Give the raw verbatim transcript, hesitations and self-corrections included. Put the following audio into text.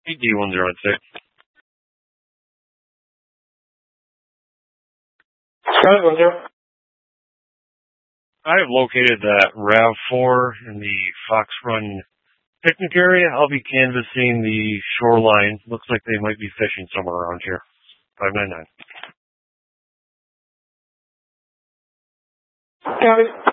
D one zero six. Charlie one zero. I have located that RAV four in the Fox Run picnic area. I'll be canvassing the shoreline. Looks like they might be fishing somewhere around here. five nine nine. Copy.